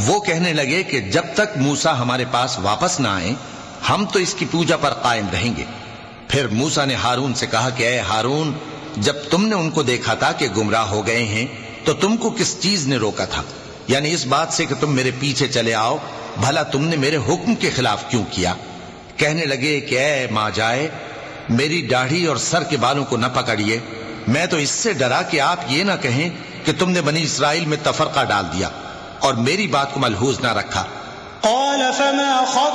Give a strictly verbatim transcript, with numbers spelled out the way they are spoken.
वो कहने लगे कि जब तक मूसा हमारे पास वापस ना आए हम तो इसकी पूजा पर कायम रहेंगे। फिर मूसा ने हारून से कहा कि ऐ हारून, जब तुमने उनको देखा था कि गुमराह हो गए हैं तो तुमको किस चीज ने रोका था, यानी इस बात से कि तुम मेरे पीछे चले आओ, भला तुमने मेरे हुक्म के खिलाफ क्यों किया? कहने लगे कि ऐ माँ जाए, मेरी दाढ़ी और सर के बालों को न पकड़िए, मैं तो इससे डरा कि आप ये ना कहें कि तुमने बनी इसराइल में तफरका डाल दिया और मेरी बात को मलहूज ना रखा।